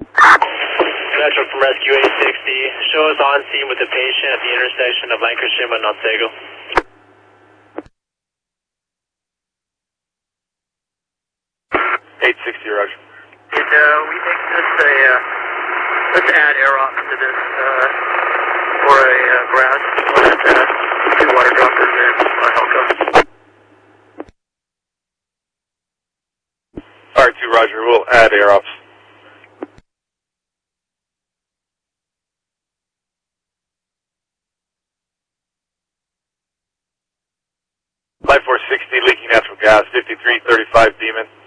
Metro from Rescue 860. Show us on scene with the patient at the intersection of Lancashire and Otsego. 860, Roger. Can we make this a, let's add air off to this, for a grass, let's add 2 water droppers and a Helco. R2, Roger, we'll add air ops. Life 460, leaking natural gas, 5335 Demon.